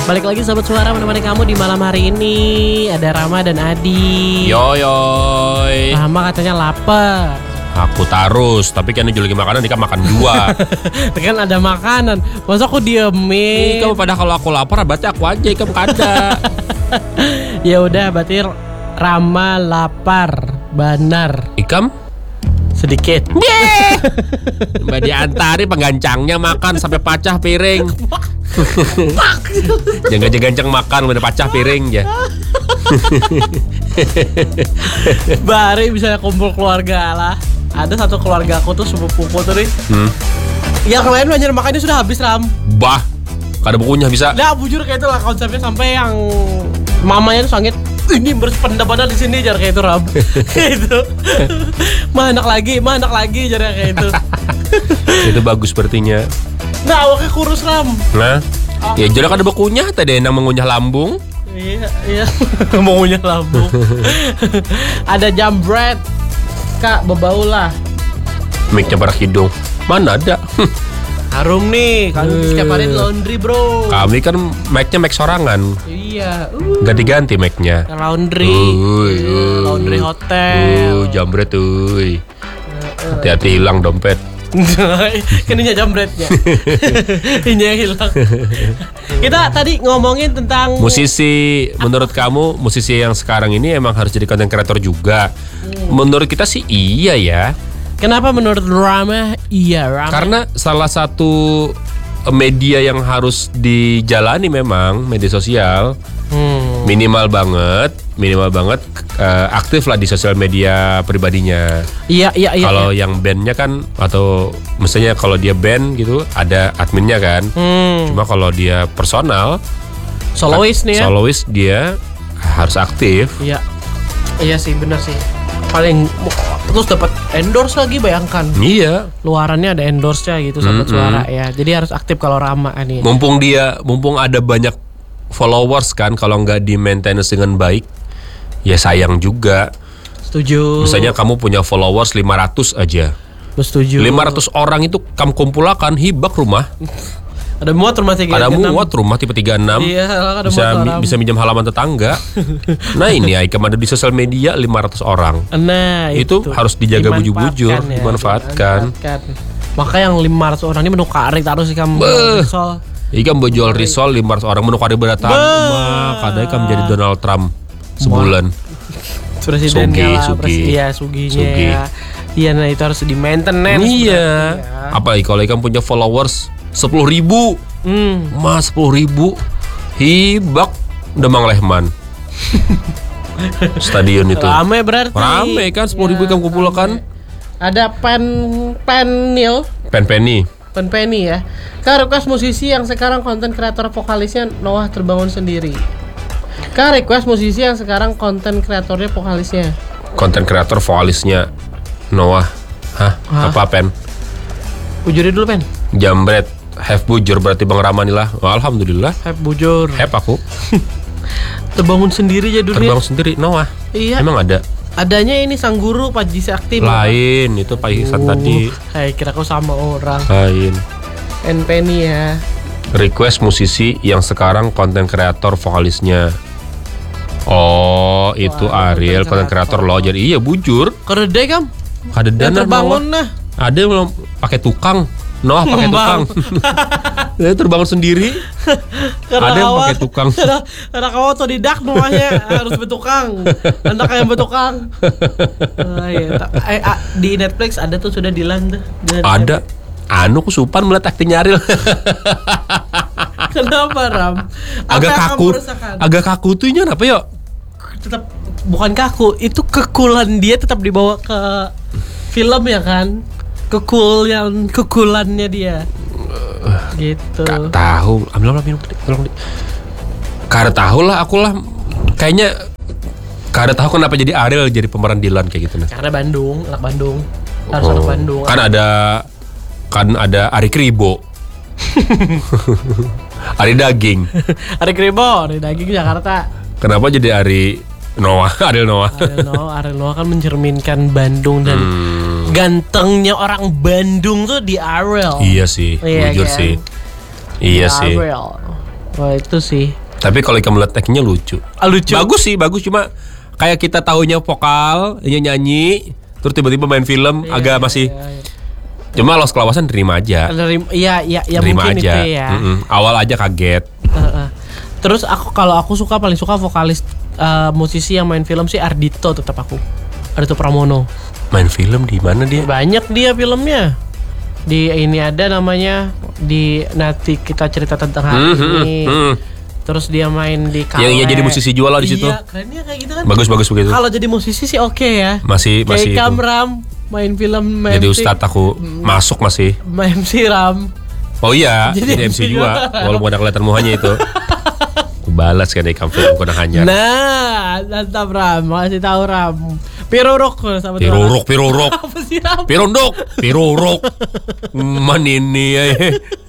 Balik lagi Sobat Suara menemani kamu di malam hari ini. Ada Rama dan Adi. Yoyoy. Rama katanya lapar. Aku tarus, tapi kan ini lagi makanan, dia kan makan 2. Kan ada makanan. Masa aku diemin? Kamu pada kalau aku lapar berarti aku aja, kamu kada. Ya udah, berarti Rama lapar. Benar. Ikam? Sedikit. Mbak diantari penggancangnya makan sampai pecah piring. Jangan gancang makan udah pecah piring ya. Bari bisa kumpul keluarga lah. Ada satu keluarga aku tuh sepupuku tuh nih. Ya kemarin belajar makannya sudah habis Ram. Bah, kada bukunya bisa. Nah bujur kayak itu lah konsepnya, sampai yang mamanya tuh sangit. Ini berpendapatan di sini jar kayak itu Ram. Kayak itu. Mah anak lagi jar kayak itu. Itu bagus sepertinya. Nah awalnya kurus Ram. Nah, ya jelas ada bukunya tadi yang mengunyah lambung. Iya. Maunya lambung. Ada jambret. Kak, bebau lah. Mic-nya pada hidung. Mana ada? Harum nih, kan setiap hari laundry bro. Kami kan mic-nya mic sorangan. Iya. Ganti-ganti mic-nya. Laundry. Laundry hotel. Jambret tuh. Hati-hati hilang dompet. Keninya jambretnya. Ini yang hilang. Kita tadi ngomongin tentang musisi. Menurut kamu musisi yang sekarang ini emang harus jadi content creator juga? Menurut kita sih iya ya. Kenapa menurut Rama? Iya Rama. Karena salah satu media yang harus dijalani memang media sosial. Minimal banget aktif lah di sosial media pribadinya. Iya. Kalau yang bandnya kan, atau misalnya kalau dia band gitu ada adminnya kan. Cuma kalau dia personal, soloist nih ya. Soloist dia harus aktif. Iya sih, benar sih. Paling terus dapat endorse lagi, bayangkan. Iya. Luarannya ada endorse-nya gitu Sobat Suara ya. Jadi harus aktif kalau Rama nih. Mumpung ada banyak followers kan, kalau nggak di maintenance dengan baik, ya sayang juga. Setuju. Misalnya kamu punya followers 500 aja. Setuju. 500 orang itu kamu kumpulkan hibak rumah. Ada muat rumah 36. Ada muat rumah tipe 36. Iya, ada bisa minjam halaman tetangga. Nah ini Aikam ada di sosial media 500 orang. Nah itu harus dijaga bujur-bujur, dimanfaatkan. Maka yang 500 orang ini menu kari taruh sih kamu. Ikam jual risol 500 orang menu kari berdatang. Kadang Ikam jadi Donald Trump sebulan. Presidennya Suginya. Iya, nah itu harus di maintenance. Iya. Apalagi kalau Ikam punya followers 10.000. Mas 10.000 hibak udah Mang Lehman. Stadion itu. Rame berarti. Rame kan 10.000 Ikam kumpulkan. Ada Penny ya. Kak request musisi yang sekarang konten kreator vokalisnya Noah terbangun sendiri. Kak request musisi yang sekarang konten kreatornya vokalisnya. Konten kreator vokalisnya Noah. Hah? Apa Pen? Bujurin dulu Pen. Jambret. Have bujur berarti Bang Ramanilah. Oh, alhamdulillah. Have bujur. Have aku. Terbangun sendiri jadulnya. Terbangun sendiri Noah. Iya. Emang ada. Adanya ini Sang Guru Pak Jisi Aktif. Lain itu Pak Ihsan tadi. Kira kau sama orang. Lain. Penny ya. Request musisi yang sekarang konten kreator vokalisnya. Oh, itu Ariel konten kreator lo. Jadi iya bujur. Kerede kam. Kadedana terbangun nah. Ada yang belum pakai tukang. Noah pakai tukang. Dia terbangun sendiri. Ada yang pakai tukang. Karena kau otodidak Noahnya harus bertukang. Anak yang bertukang. Di Netflix ada tuh, sudah dilang tuh. Ada. Anu kesupan melihat akting Ariel. Kenapa Ram? Agak kaku tuh nya apa ya? Tetap bukan kaku, itu kekulan dia tetap dibawa ke film ya kan? Kekulannya dia. Gitu. Gak tahu. Ambil minum. Kada tahu lah aku lah. Kayaknya kada tahu kenapa jadi Ariel jadi pemeran Dylan kayak gitu nah. Karena anak Bandung. Harus anak Bandung. Kan ada Ari Kribo. Ari Daging. Ari Daging Jakarta. Kenapa jadi Ariel Noah? Ariel Noah kan mencerminkan Bandung dan gantengnya orang Bandung tuh di Ariel. Iya sih, jujur kan? Sih. Iya sih. Ariel. Wah itu sih. Tapi kalau kamu lihat actingnya lucu. Lucu. Bagus cuma kayak kita taunya vokal, nyanyi, terus tiba-tiba main film agak masih. Cuma Lost Kelawasan terima aja. Iya terima mungkin aja. itu ya. Awal aja kaget. Terus kalau aku paling suka vokalis musisi yang main film sih Ardhito tetap aku. Ardhito Pramono. Main film di mana dia? Banyak dia filmnya. Di ini ada namanya di nanti kita cerita tentang hari ini. Terus dia main di Kale. Yang jadi musisi jual di situ. Iya, kerennya kayak gitu kan. Bagus begitu. Kalau jadi musisi sih oke ya. Masih kayak Kamram main film jadi ustadz aku masuk masih. MC Ram. Oh iya, jadi MC juga. Walaupun ada kelihatan muhanya itu. Aku balas kan dari kampung aku hanya. Nah, mantap Ram, masih tahu Ram. Pirorok sama Pirorok. Apa sih Ram? Pirondok. Man ini ya.